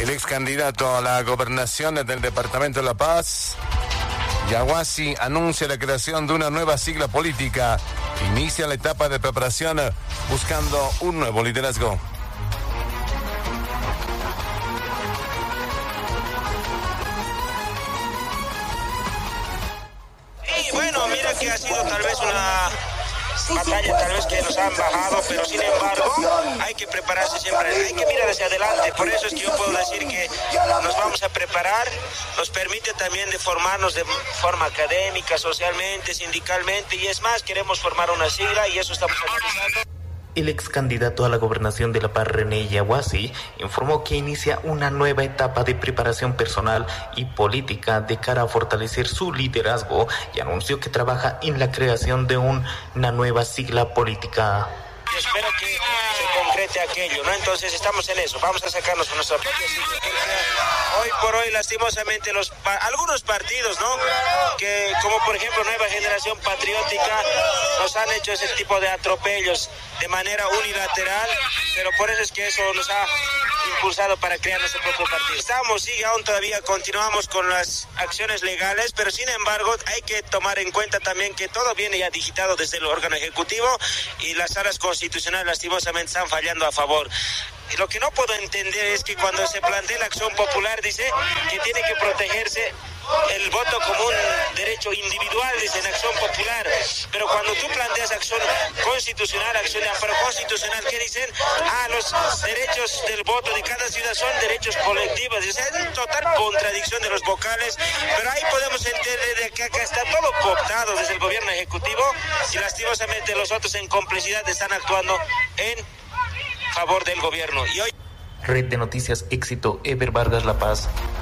El ex candidato a la gobernación del departamento de La Paz, Yaguasi, anuncia la creación de una nueva sigla política. Inicia la etapa de preparación buscando un nuevo liderazgo. Y bueno, mira que ha sido tal vez una batalla tal vez que nos han bajado, pero sin embargo hay que prepararse siempre, hay que mirar hacia adelante. Por eso es que yo puedo decir que nos vamos a preparar, nos permite también de formarnos de forma académica, socialmente, sindicalmente, y es más, queremos formar una sigla y eso estamos analizando. El ex candidato a la gobernación de La Paz, René Yaguasi, informó que inicia una nueva etapa de preparación personal y política de cara a fortalecer su liderazgo y anunció que trabaja en la creación de una nueva sigla política. Y espero que se concrete aquello, ¿no? Entonces estamos en eso, vamos a sacarnos nuestra propia sigla. Hoy por hoy, lastimosamente, algunos partidos, ¿no? Que, como por ejemplo Nueva Generación Patriótica, nos han hecho ese tipo de atropellos de manera unilateral, pero por eso es que eso nos ha impulsado para crear nuestro propio partido. Aún todavía continuamos con las acciones legales, pero sin embargo hay que tomar en cuenta también que todo viene ya digitado desde el órgano ejecutivo y las salas constitucionales lastimosamente están fallando a favor. Y lo que no puedo entender es que cuando se plantea la acción popular dice que tiene que protegerse el voto como un derecho individual, dice en acción popular, pero cuando tú planteas acción constitucional, acción de amparo constitucional, ¿qué dicen? Los derechos del voto de cada ciudad son derechos colectivos. Es una total contradicción de los vocales, pero ahí podemos entender de que acá está todo cooptado desde el gobierno ejecutivo y lastimosamente los otros en complicidad están actuando en favor del gobierno. Y hoy... Red de Noticias Éxito, Ever Vargas, La Paz.